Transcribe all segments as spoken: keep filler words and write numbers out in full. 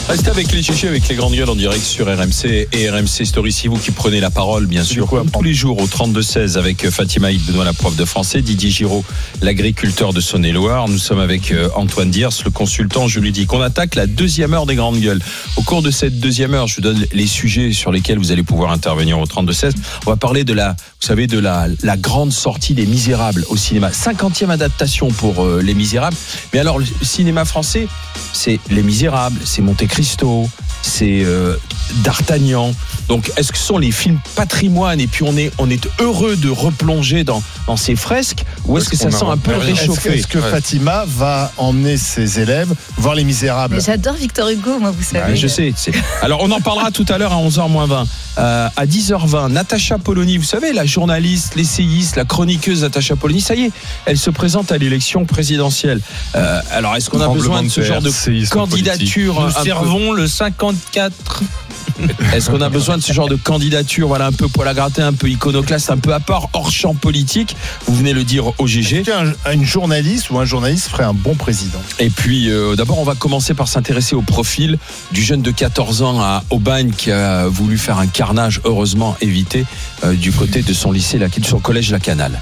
Restez avec les chichis, avec les grandes gueules en direct sur R M C et R M C Story. C'est vous qui prenez la parole, bien sûr, comme tous les jours au trente-deux seize avec Fatima Id Benoît, la prof de français, Didier Giraud, l'agriculteur de Saône-et-Loire. Nous sommes avec Antoine Diers, le consultant juridique. On attaque la deuxième heure des grandes gueules. Au cours de cette deuxième heure, je vous donne les sujets sur lesquels vous allez pouvoir intervenir au trente-deux seize. On va parler de la, vous savez, de la, la grande sortie des Misérables au cinéma. cinquantième adaptation pour euh, Les Misérables. Mais alors, le cinéma français, c'est Les Misérables, c'est Monte Cristo, c'est euh, D'Artagnan. Donc, est-ce que ce sont les films patrimoine et puis on est, on est heureux de replonger dans, dans ces fresques ou est-ce que ça sent un peu réchauffé? Est-ce que, est-ce que Fatima va emmener ses élèves voir Les Misérables? Mais j'adore Victor Hugo, moi, vous savez. Ouais, je sais. C'est... Alors, on en parlera tout à l'heure à onze heures moins vingt. Euh, à dix heures vingt, Natacha Polony, vous savez, la journaliste, l'essayiste, la chroniqueuse Natacha Polony, ça y est, elle se présente à l'élection présidentielle. Euh, alors, est-ce qu'on a besoin de ce genre de candidature? Nous servons le cinquante-quatre. Est-ce qu'on a besoin de ce genre de candidature, voilà, un peu poil à gratter, un peu iconoclaste, un peu à part, hors champ politique? Vous venez le dire au G G. Est-ce qu'un journaliste ou un journaliste ferait un bon président? Et puis, euh, d'abord, on va commencer par s'intéresser au profil du jeune de quatorze ans à Aubagne qui a voulu faire un carnage, heureusement évité, euh, du côté de son lycée, de son collège La Canale.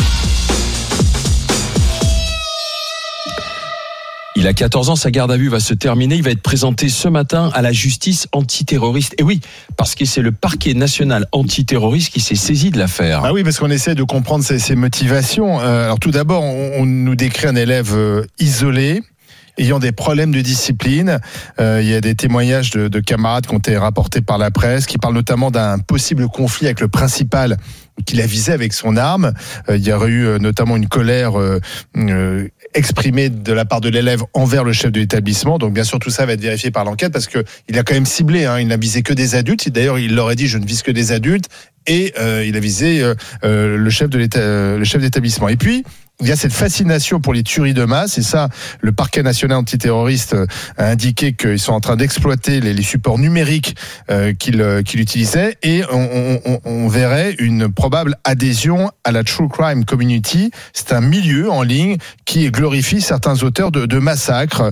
Il a quatorze ans, sa garde à vue va se terminer. Il va être présenté ce matin à la justice antiterroriste. Et oui, parce que c'est le parquet national antiterroriste qui s'est saisi de l'affaire. Ah oui, parce qu'on essaie de comprendre ses, ses motivations. Euh, alors tout d'abord, on, on nous décrit un élève euh, isolé, ayant des problèmes de discipline. Euh, il y a des témoignages de, de camarades qui ont été rapportés par la presse, qui parlent notamment d'un possible conflit avec le principal qu'il a visé avec son arme. Euh, il y aurait eu euh, notamment une colère euh, euh, exprimée de la part de l'élève envers le chef de l'établissement. Donc bien sûr, tout ça va être vérifié par l'enquête parce que il a quand même ciblé. Hein, il n'a visé que des adultes. D'ailleurs, il leur a dit je ne vise que des adultes. Et euh, il a visé euh, euh, le chef de l'état, euh, le chef d'établissement. Et puis il y a cette fascination pour les tueries de masse, et ça, le parquet national antiterroriste a indiqué qu'ils sont en train d'exploiter les, les supports numériques euh, qu'il, euh, qu'il utilisait, et on, on, on verrait une probable adhésion à la True Crime Community. C'est un milieu en ligne qui glorifie certains auteurs de, de massacres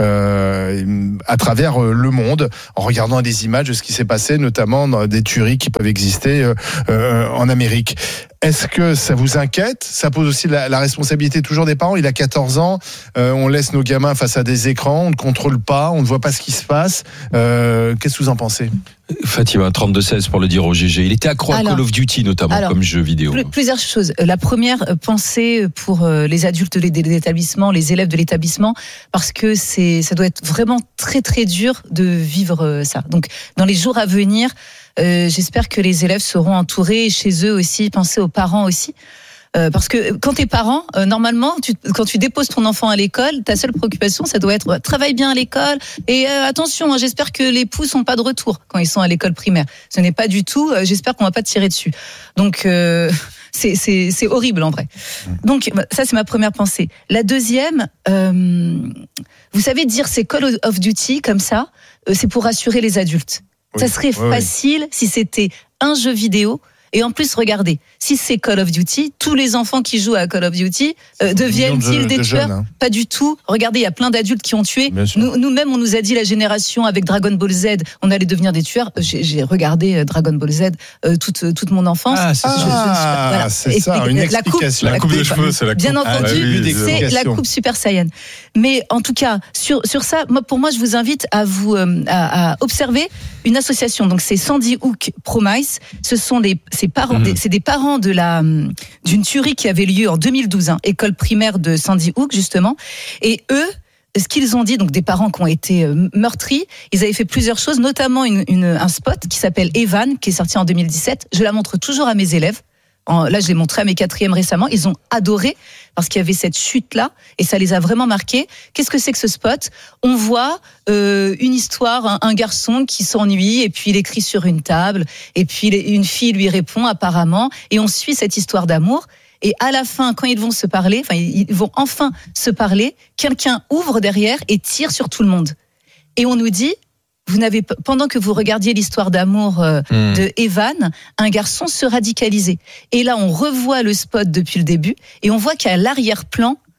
euh, à travers le monde, en regardant des images de ce qui s'est passé, notamment dans des tueries qui peuvent exister euh, euh, en Amérique. Est-ce que ça vous inquiète? Ça pose aussi la, la responsabilité toujours des parents. Il a quatorze ans, euh, on laisse nos gamins face à des écrans, on ne contrôle pas, on ne voit pas ce qui se passe. Euh, qu'est-ce que vous en pensez? Fatima, trente-deux seize pour le dire au G G. Il était accro à Call of Duty notamment, alors, comme jeu vidéo. Plusieurs choses. La première, pensée pour les adultes de l'établissement, les élèves de l'établissement, parce que c'est, ça doit être vraiment très très dur de vivre ça. Donc dans les jours à venir, Euh, j'espère que les élèves seront entourés chez eux aussi, pensez aux parents aussi. Euh, parce que quand t'es parent, euh, normalement, tu, quand tu déposes ton enfant à l'école, ta seule préoccupation, ça doit être euh, travaille bien à l'école et euh, attention, hein, j'espère que les poux sont pas de retour quand ils sont à l'école primaire. Ce n'est pas du tout. Euh, j'espère qu'on va pas tirer dessus. Donc euh, c'est, c'est, c'est horrible en vrai. Donc ça c'est ma première pensée. La deuxième, euh, vous savez dire c'est Call of Duty comme ça, euh, c'est pour rassurer les adultes. Oui, ça serait oui, facile oui. si c'était un jeu vidéo. Et en plus, regardez, si c'est Call of Duty, tous les enfants qui jouent à Call of Duty euh, deviennent-ils de, des de tueurs jeunes, hein. Pas du tout. Regardez, il y a plein d'adultes qui ont tué. Nous, nous-mêmes, on nous a dit la génération avec Dragon Ball Z, on allait devenir des tueurs. J'ai, j'ai regardé Dragon Ball Z euh, toute, toute mon enfance. Ah, c'est, je, je, je, voilà. c'est ça, et, une la coupe, explication. La coupe de cheveux, c'est la coupe. Bien entendu, ah, oui, c'est la coupe Super Saiyan. Mais en tout cas, sur, sur ça, moi, pour moi, je vous invite à vous euh, à, à observer une association. Donc, c'est Sandy Hook Promise. Ce sont des, ces parents, mmh. des, c'est des parents de la, d'une tuerie qui avait lieu en deux mille douze, hein, école primaire de Sandy Hook, justement. Et eux, ce qu'ils ont dit, donc des parents qui ont été meurtris, ils avaient fait plusieurs choses, notamment une, une, un spot qui s'appelle Evan, qui est sorti en deux mille dix-sept. Je la montre toujours à mes élèves. En, là, je l'ai montré à mes quatrièmes récemment. Ils ont adoré parce qu'il y avait cette chute-là et ça les a vraiment marqués. Qu'est-ce que c'est que ce spot? On voit euh, une histoire, un, un garçon qui s'ennuie et puis il écrit sur une table et puis une fille lui répond apparemment et on suit cette histoire d'amour. Et à la fin, quand ils vont se parler, enfin, ils vont enfin se parler, quelqu'un ouvre derrière et tire sur tout le monde. Et on nous dit, vous n'avez, pendant que vous regardiez l'histoire d'amour euh, mmh. de Evan, un garçon se radicalisait. Et là, on revoit le spot depuis le début et on voit qu'à l'arrière-plan,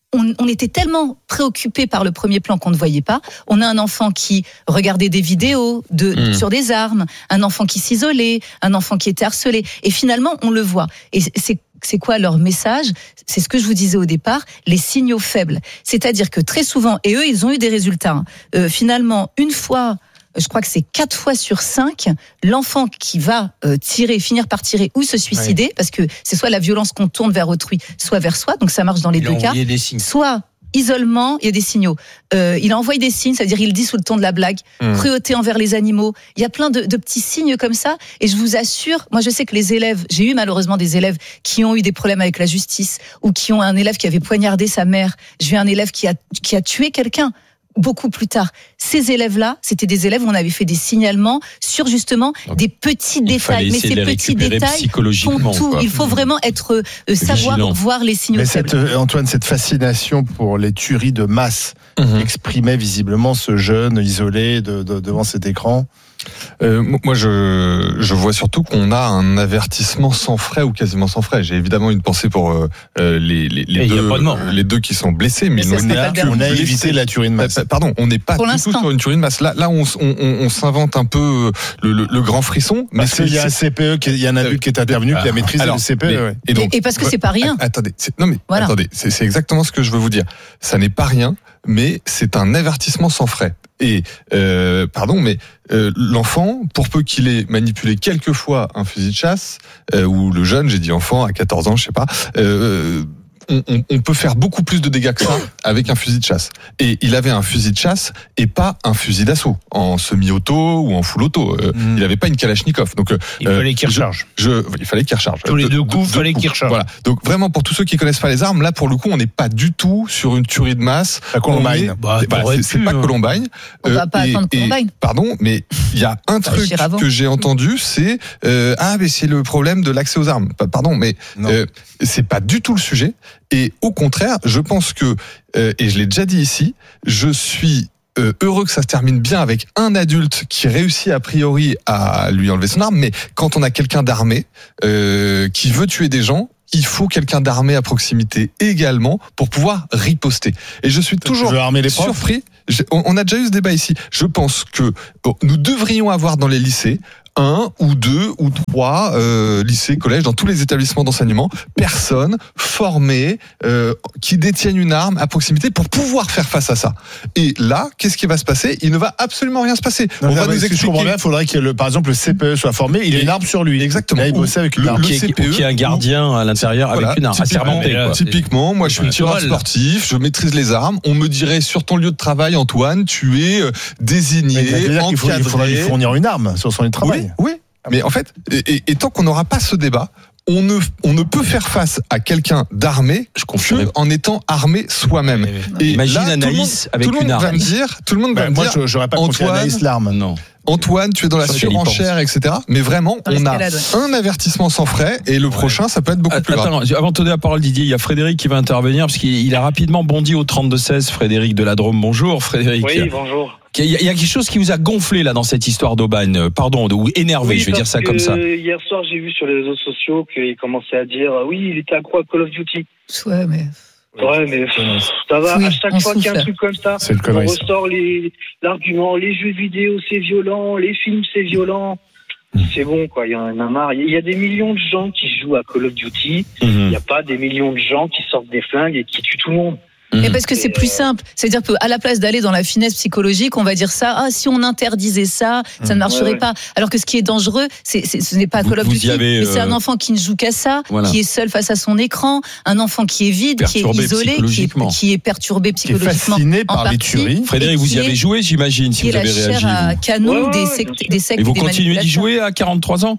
On, on était tellement préoccupés par le premier plan qu'on ne voyait pas. On a un enfant qui regardait des vidéos de, mmh. sur des armes, un enfant qui s'isolait, un enfant qui était harcelé. Et finalement, on le voit. Et c'est, c'est quoi leur message ? C'est ce que je vous disais au départ, les signaux faibles. C'est-à-dire que très souvent, et eux, ils ont eu des résultats. Euh, finalement, une fois... Je crois que c'est quatre fois sur cinq, l'enfant qui va euh, tirer, finir par tirer ou se suicider, oui. parce que c'est soit la violence qu'on tourne vers autrui, soit vers soi, donc ça marche dans les il deux cas. Soit isolement, il y a des signaux. Euh, il envoie des signes, c'est-à-dire il dit sous le ton de la blague, mmh. cruauté envers les animaux. Il y a plein de, de petits signes comme ça, et je vous assure, moi je sais que les élèves, j'ai eu malheureusement des élèves qui ont eu des problèmes avec la justice, ou qui ont un élève qui avait poignardé sa mère. J'ai eu un élève qui a, qui a tué quelqu'un. Beaucoup plus tard. Ces élèves-là, c'était des élèves où on avait fait des signalements sur justement des petits détails. Mais ces petits détails font tout. Quoi. Il faut vraiment être euh, savoir vigilant. Voir les signaux. Mais cette, euh, Antoine, cette fascination pour les tueries de masse mmh. exprimait visiblement ce jeune isolé de, de, devant cet écran. Euh, moi, je, je vois surtout qu'on a un avertissement sans frais ou quasiment sans frais. J'ai évidemment une pensée pour euh, les, les, les, deux, euh, les deux qui sont blessés, mais, mais on, a, on a évité la tuerie de masse. Pardon, on n'est pas pour du l'instant. tout sur une tuerie de masse. Là, là on, on, on s'invente un peu le, le, le grand frisson. Mais parce qu'il y a un C P E, il y a un adulte qui est intervenu, qui a maîtrisé alors, le C P E. Mais, ouais. et, donc, et, et parce que c'est pas rien. Attendez, c'est, non mais voilà. attendez, c'est, c'est exactement ce que je veux vous dire. Ça n'est pas rien, mais c'est un avertissement sans frais. Et euh, pardon, mais euh, l'enfant, pour peu qu'il ait manipulé quelques fois un fusil de chasse, euh, ou le jeune, j'ai dit enfant à quatorze ans, je sais pas, euh, on, on, on peut faire beaucoup plus de dégâts que ça avec un fusil de chasse. Et il avait un fusil de chasse et pas un fusil d'assaut en semi-auto ou en full auto. Euh, mmh. Il avait pas une Kalachnikov. Donc il euh, fallait qu'il recharge. Je, je, il fallait qu'il recharge. Tous les deux coups, il fallait qu'il recharge. Voilà. Donc vraiment pour tous ceux qui connaissent pas les armes, là pour le coup, on n'est pas du tout sur une tuerie de masse. À Columbine. Bah, bah, c'est, c'est pas Columbine. On euh, va pas et, attendre Columbine. Et, pardon, mais il y a un truc que j'ai entendu, c'est euh, ah mais c'est le problème de l'accès aux armes. Pardon, mais euh, c'est pas du tout le sujet. Et au contraire, je pense que, euh, et je l'ai déjà dit ici, je suis euh, heureux que ça se termine bien avec un adulte qui réussit a priori à lui enlever son arme, mais quand on a quelqu'un d'armé euh, qui veut tuer des gens, il faut quelqu'un d'armé à proximité également pour pouvoir riposter. Et je suis toujours surpris. On a déjà eu ce débat ici. Je pense que bon, nous devrions avoir dans les lycées un ou deux ou trois euh, lycées, collèges, dans tous les établissements d'enseignement, personnes formées euh, qui détiennent une arme à proximité pour pouvoir faire face à ça. Et là, qu'est-ce qui va se passer ? Il ne va absolument rien se passer. Non, on non, va nous expliquer. Il faudrait que le, par exemple le C P E soit formé. Il a une arme sur lui. Exactement. Là, il bossait avec une le, arme. Le C P E, qui est un gardien à l'intérieur voilà, avec une arme assermentée. Typiquement, typiquement, moi, je suis tireur sportif, je maîtrise les armes. On me dirait sur ton lieu de travail, Antoine, tu es désigné, encadré. Il faut, il faudra lui fournir une arme sur son lieu de travail. Oui. oui. Mais en fait, et, et, et tant qu'on n'aura pas ce débat, on ne, on ne peut faire face à quelqu'un d'armé qu'en étant armé soi-même. Et imagine là, Anaïs avec une arme. Va me dire, tout le monde bah, va me moi, dire, j'aurais pas confié à Anaïs l'arme. Non. Antoine, tu es dans la surenchère, et cetera. Mais vraiment, on a un avertissement sans frais et le ouais. prochain, ça peut être beaucoup plus Attends, grave. Avant de donner la parole, Didier, il y a Frédéric qui va intervenir parce qu'il a rapidement bondi au trente-deux seize. Frédéric de la Drôme, bonjour Frédéric. Oui, bonjour. Il y, a, il y a quelque chose qui vous a gonflé là dans cette histoire d'Aubagne, pardon, ou énervé, oui, je vais dire ça comme ça. Hier soir, j'ai vu sur les réseaux sociaux qu'il commençait à dire oui, il était accro à Call of Duty. Ouais, mais. Ouais, mais pff, ça va, oui, à chaque fois qu'il y a un truc comme ça, on ressort les, l'argument, les jeux vidéo c'est violent, les films c'est violent. Mmh. C'est bon, quoi, il y en a marre. Il y a des millions de gens qui jouent à Call of Duty, il mmh. n'y a pas des millions de gens qui sortent des flingues et qui tuent tout le monde. Mais parce que c'est plus simple. C'est-à-dire qu'à la place d'aller dans la finesse psychologique, on va dire ça, ah, si on interdisait ça, ça ne marcherait ouais, ouais. pas. Alors que ce qui est dangereux, c'est, c'est, ce n'est pas Call of Duty, mais c'est un enfant qui ne joue qu'à ça, voilà. qui est seul face à son écran, un enfant qui est vide, qui est isolé, qui est, qui est perturbé psychologiquement. Qui est fasciné par en les tueries. Frédéric, vous y avez joué, j'imagine, si vous avez réagi. Qui est la chair à canon ouais, des sectes, des sectes. Et vous continuez d'y jouer à quarante-trois ans ?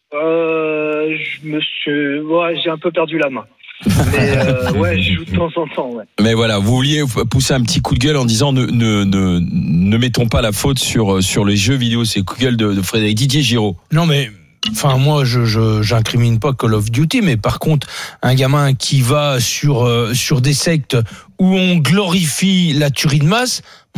Euh, je me suis, ouais, j'ai un peu perdu la main. Mais euh, ouais, je joue de temps en temps. Ouais. Mais voilà, vous vouliez pousser un petit coup de gueule en disant ne ne ne ne mettons pas la faute sur sur les jeux vidéo. C'est le coup de gueule de, de Frédéric. Didier Giraud. Non mais. Enfin, moi, je, je, j'incrimine pas Call of Duty, mais par contre, un gamin qui va sur, euh, sur des sectes où on glorifie la tuerie de masse,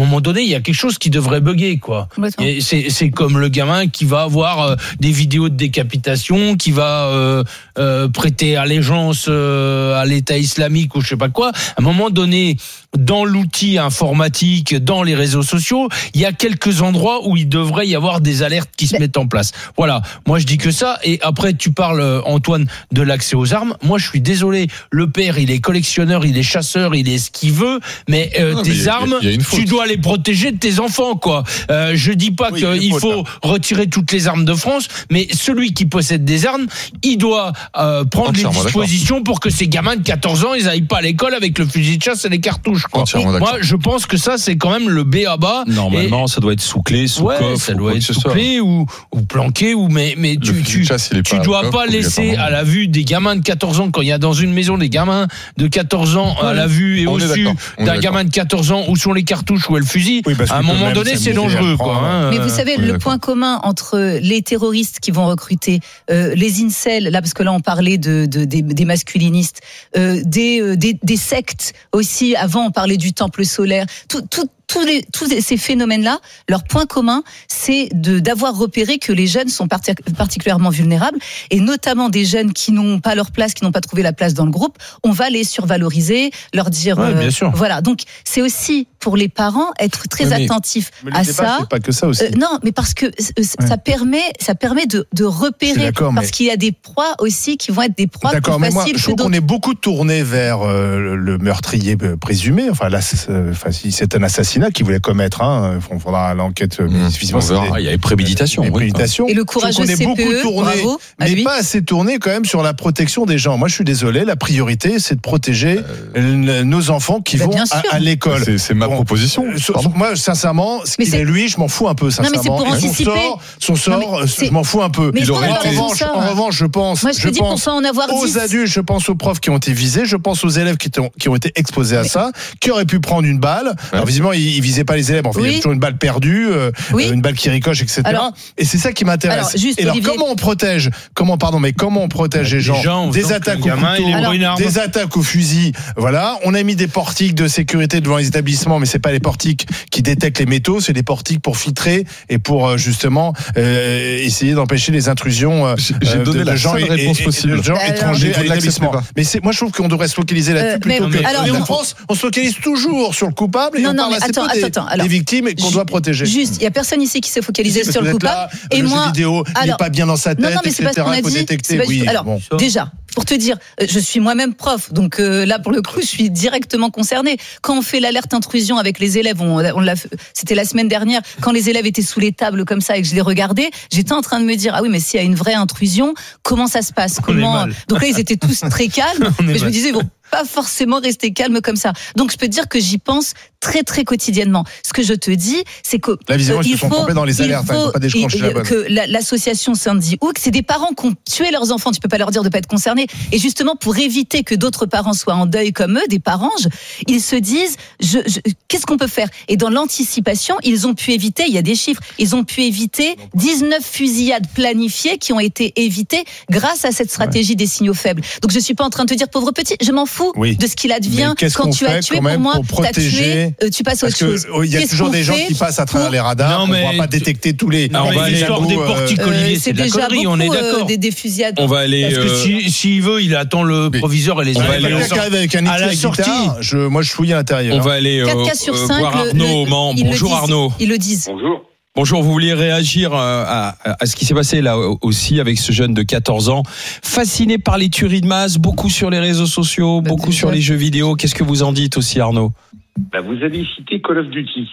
à un moment donné, il y a quelque chose qui devrait bugger, quoi. Et c'est, c'est comme le gamin qui va avoir euh, des vidéos de décapitation, qui va euh, euh, prêter allégeance euh, à l'État islamique ou je sais pas quoi. À un moment donné, dans l'outil informatique, dans les réseaux sociaux, il y a quelques endroits où il devrait y avoir des alertes qui se mettent en place. Voilà. Moi, je dis que ça. Et après, tu parles, Antoine, de l'accès aux armes. Moi, je suis désolé. Le père, il est collectionneur, il est chasseur, il est ce qu'il veut. Mais euh, non, tes mais armes, y a, y a tu dois les protéger de tes enfants, quoi. Euh, je dis pas oui, qu'il faut retirer toutes les armes de France, mais celui qui possède des armes, il doit euh, prendre les dispositions d'accord. pour que ces gamins de quatorze ans, ils aillent pas à l'école avec le fusil de chasse et les cartouches. Quoi. Moi, je pense que ça, c'est quand même le B A B A. Normalement, et... ça doit être sous clé, sous ouais, coffre, ça doit être sous clé ou, ou planqué, ou mais mais tu tu tu, tu dois pas laisser à la vue des gamins de quatorze ans quand il y a dans une maison des gamins de quatorze ans à la vue et au dessus d'un gamin de quatorze ans où sont les cartouches ou le fusil. Oui, à un moment donné, c'est dangereux, quoi. Hein. Mais vous savez, le point commun entre les terroristes qui vont recruter, euh, les incels, là parce que là on parlait de, de des, des masculinistes, euh, des, euh, des des sectes aussi. Avant on parlait du temple solaire. Tout tout Tous, les, tous ces phénomènes-là, leur point commun, c'est de, d'avoir repéré que les jeunes sont parti, particulièrement vulnérables, et notamment des jeunes qui n'ont pas leur place, qui n'ont pas trouvé la place dans le groupe. On va les survaloriser, leur dire, ouais, bien sûr. Euh, voilà. Donc c'est aussi pour les parents être très ouais, mais, attentifs mais à débat, ça. C'est pas que ça aussi. Euh, non, mais parce que euh, ça ouais. permet, ça permet de, de repérer, parce mais... qu'il y a des proies aussi qui vont être des proies d'accord, plus mais faciles. Moi, je trouve qu'on est beaucoup tourné vers euh, le meurtrier présumé. Enfin là, enfin, si c'est un assassinat qui voulait commettre, hein, on fera l'enquête. Mmh. Ah, il y avait préméditation. préméditation. Et le courageux C P E, beaucoup tourné, bravo, mais pas assez tourné quand même sur la protection des gens. Moi, je suis désolé, la priorité, c'est de protéger euh... nos enfants qui bah, vont à, à l'école. C'est, c'est ma bon, proposition. Euh, moi, sincèrement, ce qu'il est lui, je m'en fous un peu, sincèrement. Non, mais c'est pour anticiper. Son sort, son sort je m'en fous un peu. Mais il aurait été... en, revanche, en revanche, je pense, moi, je, je pense en avoir aux dix. adultes, je pense aux profs qui ont été visés, je pense aux élèves qui, ont, qui ont été exposés à mais... ça, qui auraient pu prendre une balle. Ouais. Alors, visiblement, ils, ils visaient pas les élèves. En fait, oui. il y a toujours une balle perdue, euh, oui. une balle qui ricoche, et cetera. Alors, et c'est ça qui m'intéresse. Alors, juste, et alors, Olivier... comment on protège, comment, pardon, mais comment on protège les gens, les gens des attaques au couteau, alors, des attaques au fusil. Voilà, on a mis des portiques de sécurité devant les établissements, mais c'est pas les portiques qui détectent les métaux, c'est les portiques pour filtrer et pour justement euh, essayer d'empêcher les intrusions euh, J'ai donné de, la de gens seule réponse et, possible. Et de gens alors, étrangers à l'établissement. Mais c'est, moi, je trouve qu'on devrait se focaliser là-dessus euh, plutôt mais, que. Alors, et en France, on se focalise toujours sur le coupable et non, on non, parle assez attends, peu des, attends, alors, des victimes et qu'on doit protéger. Juste, il y a personne ici qui s'est focalisé sur le coupable. Là, et le moi, jeu vidéo, alors, il n'est pas bien dans sa tête, non, non, mais et cetera. Il faut détecter. Oui, alors, bon. déjà, pour te dire, je suis moi-même prof, donc euh, là, pour le coup, je suis directement concernée. Quand on fait l'alerte intrusion avec les élèves, on, on l'a, c'était la semaine dernière, quand les élèves étaient sous les tables comme ça et que je les regardais, j'étais en train de me dire, ah oui, mais s'il y a une vraie intrusion, comment ça se passe? Comment... Donc là, ils étaient tous très calmes, mais je me disais, bon, pas forcément rester calme comme ça. Donc je peux te dire que j'y pense très très quotidiennement. Ce que je te dis, c'est que là, visiblement, euh, ils se sont trompés dans les alertes, il faut, hein, pas déclencher la bonne. Que la, l'association Sandy Hook, c'est des parents qui ont tué leurs enfants. Tu peux pas leur dire de pas être concernés. Et justement, pour éviter que d'autres parents soient en deuil comme eux, des parents, ils se disent, je, je, qu'est-ce qu'on peut faire? Et dans l'anticipation, ils ont pu éviter. Il y a des chiffres. Ils ont pu éviter dix-neuf fusillades planifiées qui ont été évitées grâce à cette stratégie ouais. des signaux faibles. Donc je suis pas en train de te dire pauvre petit. Je m'en fous. Oui. De ce qu'il advient quand tu as tué, pour moi, tu as tué, euh, tu passes à autre chose. Il y a toujours des gens qui passent à travers les radars, on ne pourra pas détecter tous les... Non, mais l'histoire des portiques, Olivier, c'est de la connerie, on est d'accord. Des, des fusillades. On va aller... Parce que s'il si veut, il attend le proviseur et les... On va aller avec un à la sortie. Moi, je fouille à l'intérieur. On va aller voir Arnaud au Mans. Bonjour Arnaud. Ils le disent. Bonjour. Bonjour, vous vouliez réagir à, à ce qui s'est passé là aussi avec ce jeune de quatorze ans, fasciné par les tueries de masse, beaucoup sur les réseaux sociaux, bah, beaucoup sur les jeux vidéo. Qu'est-ce que vous en dites aussi, Arnaud? Bah, vous avez cité Call of Duty.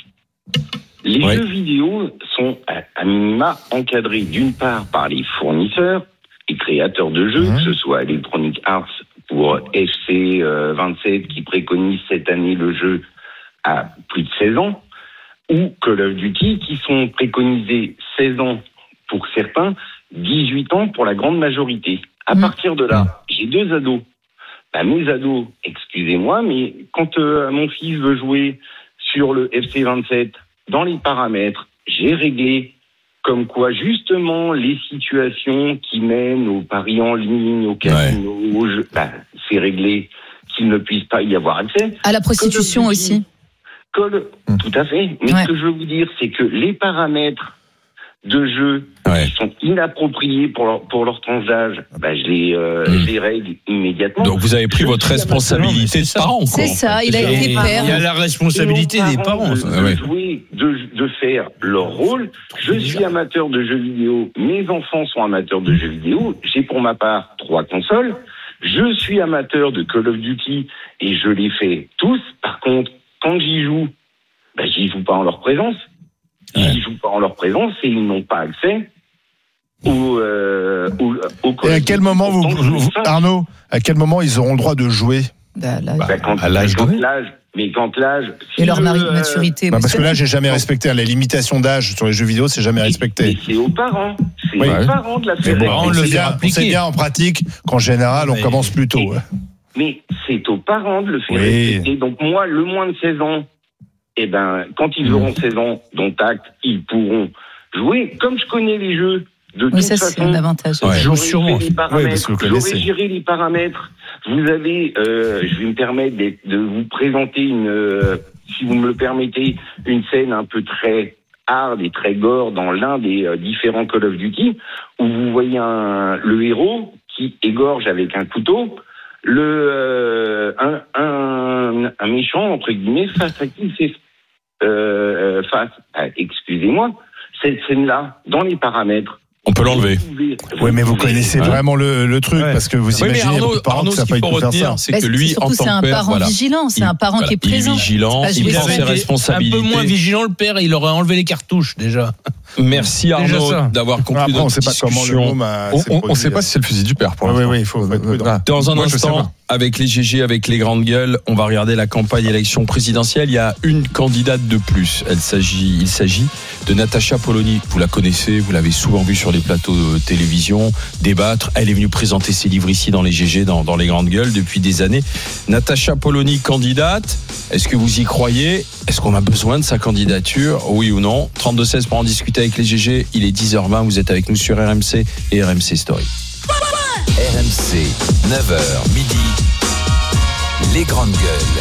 Les ouais. jeux vidéo sont à, à minima encadrés d'une part par les fournisseurs et créateurs de jeux, mmh. que ce soit Electronic Arts pour F C vingt-sept qui préconise cette année le jeu à plus de seize ans. Ou Call of Duty, qui sont préconisés seize ans pour certains, dix-huit ans pour la grande majorité. À mmh. partir de là, j'ai deux ados. Bah, mes ados, excusez-moi, mais quand euh, mon fils veut jouer sur le F C vingt-sept, dans les paramètres, j'ai réglé comme quoi, justement, les situations qui mènent au pari en ligne, au casino, ouais. au jeu, bah, c'est réglé qu'il ne puisse pas y avoir accès. À la prostitution aussi. colle, mmh. tout à fait. Mais ouais. ce que je veux vous dire, c'est que les paramètres de jeu ouais. qui sont inappropriés pour leur, pour leur tranche d'âge, bah, je, les, euh, mmh. je les règle immédiatement. Donc vous avez pris je votre responsabilité de parent. C'est ça, il a été père. Il y a la responsabilité des parents. De, de, jouer, de, de faire leur rôle. Je suis amateur de jeux vidéo, mes enfants sont amateurs de jeux vidéo, j'ai pour ma part trois consoles. Je suis amateur de Call of Duty et je les fais tous. Par contre, quand j'y joue, bah, j'y joue pas en leur présence. Ils ouais. jouent pas en leur présence et ils n'ont pas accès au, euh, au, au Et à quel moment vous, vous Arnaud, à quel moment ils auront le droit de jouer? Bah, bah, quand, à l'âge, quand l'âge, mais quand l'âge. Si et leur euh, maturité. Bah, parce que là, j'ai jamais respecté les limitations d'âge sur les jeux vidéo, c'est jamais respecté. Mais c'est aux parents, c'est oui. aux parents de la faire. Bon, on, on, bien, on sait bien en pratique qu'en général, mais, on commence plus tôt. Mais, mais c'est aux parents de le faire oui. respecter. Donc moi, le moins de seize ans. Eh ben, quand ils auront seize ans, dont acte, ils pourront jouer. Comme je connais les jeux, de oui, toute ça, façon, c'est un avantage. Ouais. j'aurais fait les paramètres, oui, j'aurais géré les paramètres. Vous avez, euh, je vais me permettre de vous présenter une, euh, si vous me le permettez, une scène un peu très hard et très gore dans l'un des euh, différents Call of Duty, où vous voyez un, le héros qui égorge avec un couteau le euh, un, un, un méchant entre guillemets face à qui il fait Euh, face, à, excusez-moi, cette scène-là, dans les paramètres, on peut l'enlever. Oui, mais vous connaissez vraiment le, le truc, ouais. parce que vous oui, imaginez Arnaud, parents Arnaud, que ça ce qu'il faut retenir, c'est que lui, en tant que père, c'est un parent voilà. vigilant, c'est un parent voilà, qui est présent. Il est vigilant, ah, il prend ses responsabilités. Un peu moins vigilant, le père, il aurait enlevé les cartouches, déjà. Merci Arnaud d'avoir conclu notre discussion. On ne sait pas comment le môme a On ne sait pas si c'est le fusil du père, pour l'instant. Oui, oui, il faut être prudent. Dans un instant, avec les G G, avec les grandes gueules, on va regarder la campagne élection présidentielle. Il y a une candidate de plus. Elle s'agit, il s'agit de Natacha Polony. Vous la connaissez, vous l'avez souvent vue sur les plateaux de télévision, débattre. Elle est venue présenter ses livres ici dans les G G, dans, dans les grandes gueules depuis des années. Natacha Polony, candidate. Est-ce que vous y croyez? Est-ce qu'on a besoin de sa candidature? Oui ou non? trente-deux seize pour en discuter avec les G G. Il est dix heures vingt. Vous êtes avec nous sur R M C et R M C Story. R M C, neuf heures midi, les grandes gueules.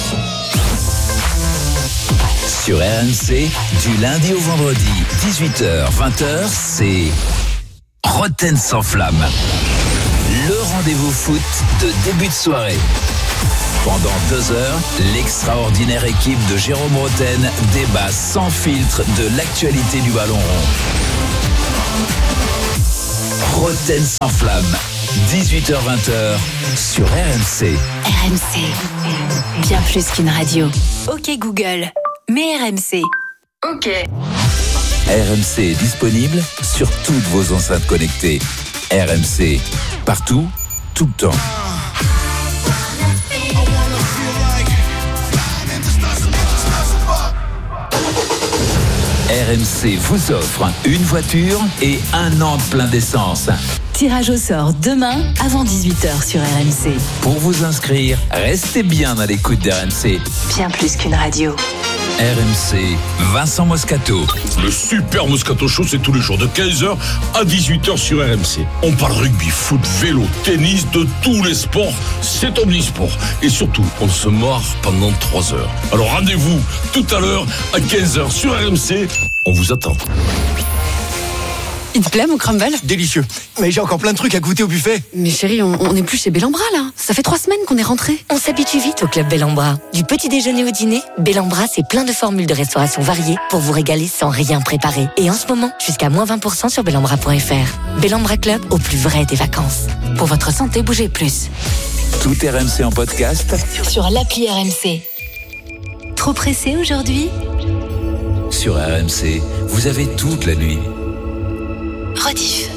Sur R M C, du lundi au vendredi, dix-huit heures, vingt heures, c'est Roten sans flamme. Le rendez-vous foot de début de soirée. Pendant deux heures, l'extraordinaire équipe de Jérôme Roten débat sans filtre de l'actualité du ballon rond. Roten sans flamme, dix-huit heures vingt sur R M C. R M C, bien plus qu'une radio. Ok Google, mets R M C. Ok. R M C est disponible sur toutes vos enceintes connectées. R M C, partout, tout le temps. R M C vous offre une voiture et un an de plein d'essence. Tirage au sort demain avant dix-huit heures sur R M C. Pour vous inscrire, restez bien à l'écoute d'R M C. Bien plus qu'une radio. R M C, Vincent Moscato. Le super Moscato Show, c'est tous les jours de quinze heures à dix-huit heures sur R M C. On parle rugby, foot, vélo, tennis, de tous les sports. C'est omnisport. Et surtout, on se marre pendant trois heures. Alors rendez-vous tout à l'heure à quinze heures sur R M C. On vous attend. Il te plaît mon crumble? Délicieux. Mais j'ai encore plein de trucs à goûter au buffet. Mais chérie, on n'est plus chez Bellambra là. Ça fait trois semaines qu'on est rentrés. On s'habitue vite au club Bellambra. Du petit déjeuner au dîner, Bellambra c'est plein de formules de restauration variées pour vous régaler sans rien préparer. Et en ce moment, jusqu'à moins vingt pour cent sur bellambra point f r. Bellambra Club, au plus vrai des vacances. Pour votre santé, bougez plus. Tout R M C en podcast sur l'appli R M C. Trop pressé aujourd'hui? Sur R M C, vous avez toute la nuit. Rediff.